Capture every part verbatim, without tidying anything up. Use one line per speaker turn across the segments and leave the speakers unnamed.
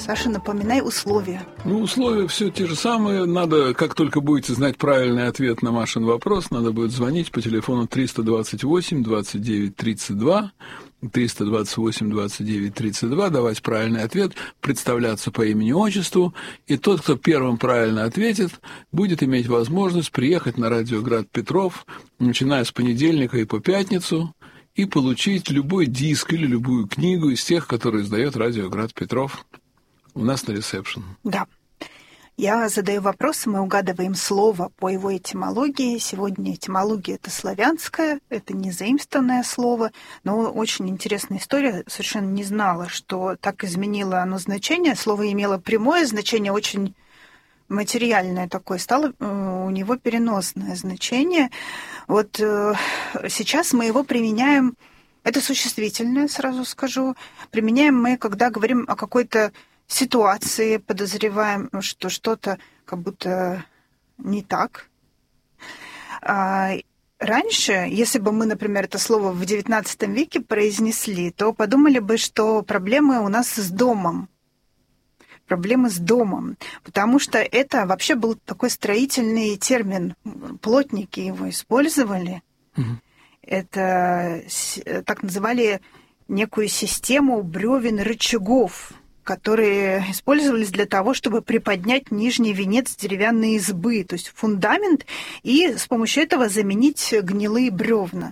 Саша, напоминай условия.
Ну, условия все те же самые. Надо, как только будете знать правильный ответ на Машин вопрос, надо будет звонить по телефону триста двадцать восемь двадцать девять тридцать два, триста двадцать восемь двадцать девять тридцать два, давать правильный ответ, представляться по имени-отчеству, и тот, кто первым правильно ответит, будет иметь возможность приехать на радио Град Петров, начиная с понедельника и по пятницу, и получить любой диск или любую книгу из тех, которые издает радио Град Петров у нас на ресепшн.
Да. Я задаю вопросы, мы угадываем слово по его этимологии. Сегодня этимология – это славянское, это не заимствованное слово, но очень интересная история. Совершенно не знала, что так изменило оно значение. Слово имело прямое значение, очень материальное такое, стало у него переносное значение. Вот сейчас мы его применяем, это существительное, сразу скажу, применяем мы, когда говорим о какой-то ситуации, подозреваем, что что-то как будто не так. А раньше, если бы мы, например, это слово в девятнадцатом веке произнесли, то подумали бы, что проблемы у нас с домом. Проблемы с домом, потому что это вообще был такой строительный термин. Плотники его использовали. Угу. Это так называли некую систему бревен рычагов, которые использовались для того, чтобы приподнять нижний венец деревянной избы, то есть фундамент, и с помощью этого заменить гнилые бревна.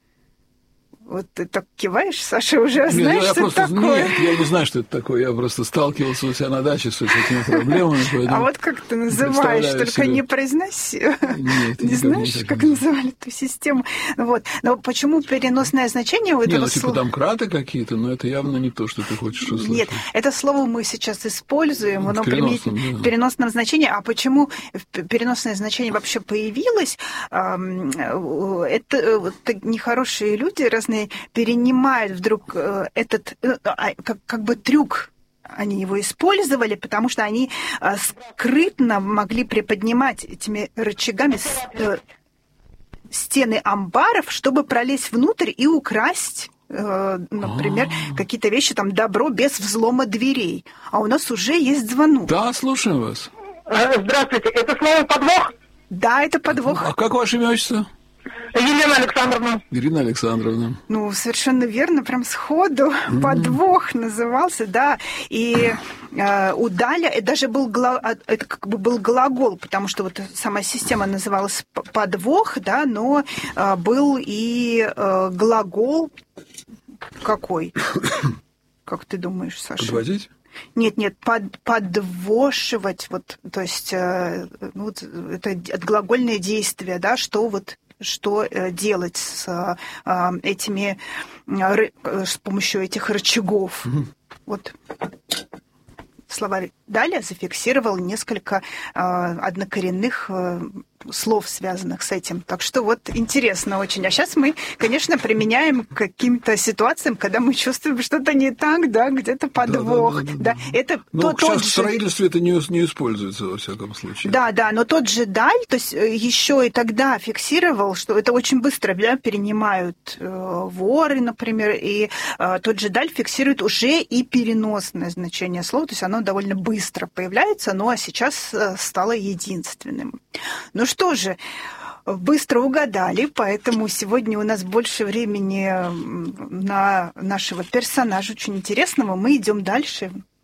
Вот ты так киваешь, Саша, уже знаешь,
нет,
что
просто,
это такое?
Нет, я не знаю, что это такое. Я просто сталкивался у себя на даче с этими проблемами.
А вот как ты называешь, только себе. Не произноси. Нет, не знаешь, не как не называли эту систему. Вот. Но почему переносное значение у этого
нет, ну,
слова?
Типа там краты какие-то, но это явно не то, что ты хочешь услышать.
Нет, это слово мы сейчас используем, оно
в переносном,
в
да.
переносном значении. А почему переносное значение вообще появилось? Это вот, нехорошие люди разные перенимают вдруг этот как, как бы трюк. Они его использовали, потому что они скрытно могли приподнимать этими рычагами стены амбаров, чтобы пролезть внутрь и украсть, например, А-а-а. какие-то вещи, там, добро без взлома дверей. А у нас уже есть звонок.
Да, слушаем вас.
Здравствуйте, это слово подвох?
Да, это подвох.
А как ваше имя, отчество?
Елена Александровна.
Ирина Александровна.
Ну, совершенно верно, прям сходу. Mm-hmm. Подвох назывался, да. И э, у Даля это даже был, гла... это как бы был глагол, потому что вот сама система называлась подвох, да, но э, был и э, глагол какой? Как ты думаешь, Саша?
Подводить?
Нет, нет, под, подвошивать, вот, то есть э, ну, вот, это отглагольное действие, да, что вот что делать с э, этими, э, с помощью этих рычагов. Mm-hmm. Вот. Словарь Даля зафиксировал несколько э, однокоренных э, слов, связанных с этим. Так что вот интересно очень. А сейчас мы, конечно, применяем к каким-то ситуациям, когда мы чувствуем что-то не так, да, где-то подвох. Да, да, да, да. Да. Это
но
то,
сейчас
тот
в
же...
строительстве это не, не используется, во всяком случае.
Да, да, но тот же Даль, то есть еще и тогда фиксировал, что это очень быстро, да, перенимают э, воры, например, и э, тот же Даль фиксирует уже и переносное значение слова, то есть оно довольно быстро появляется, ну а сейчас э, стало единственным. Ну что же, быстро угадали, поэтому сегодня у нас больше времени на нашего персонажа очень интересного. Мы идем дальше.